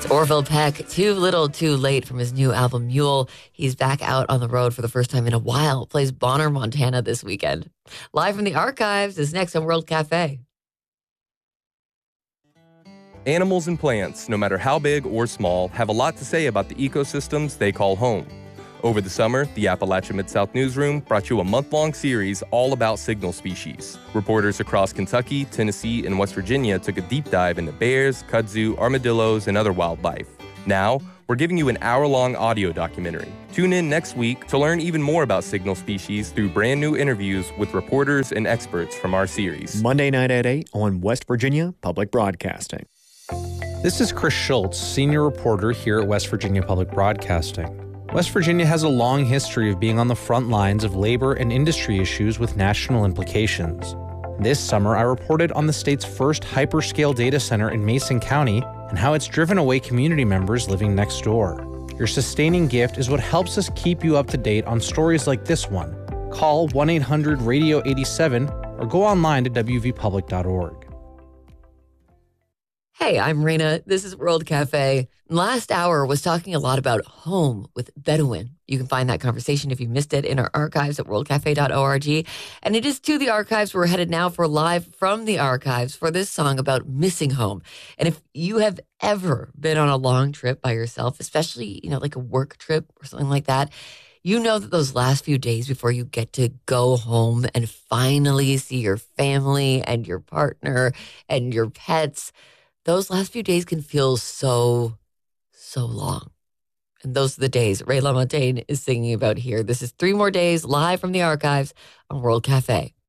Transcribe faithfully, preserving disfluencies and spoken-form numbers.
Orville Peck, Too Little Too Late from his new album Mule. He's back out on the road for the first time in a while. Plays Bonner, Montana this weekend. Live from the Archives is next on World Cafe. Animals and plants, no matter how big or small, have a lot to say about the ecosystems they call home. Over the summer, the Appalachia Mid-South Newsroom brought you a month-long series all about signal species. Reporters across Kentucky, Tennessee, and West Virginia took a deep dive into bears, kudzu, armadillos, and other wildlife. Now, we're giving you an hour-long audio documentary. Tune in next week to learn even more about signal species through brand new interviews with reporters and experts from our series. Monday night at eight on West Virginia Public Broadcasting. This is Chris Schultz, senior reporter here at West Virginia Public Broadcasting. West Virginia has a long history of being on the front lines of labor and industry issues with national implications. This summer, I reported on the state's first hyperscale data center in Mason County and how it's driven away community members living next door. Your sustaining gift is what helps us keep you up to date on stories like this one. Call one eight hundred radio eighty-seven or go online to w v public dot org. Hey, I'm Raina. This is World Cafe. Last hour was talking a lot about home with Bedouin. You can find that conversation if you missed it in our archives at world cafe dot org. And it is to the archives. We're headed now for live from the archives for this song about missing home. And if you have ever been on a long trip by yourself, especially, you know, like a work trip or something like that, you know that those last few days before you get to go home and finally see your family and your partner and your pets, those last few days can feel so, so long. And those are the days Ray LaMontagne is singing about here. This is Three More Days, live from the archives on World Cafe.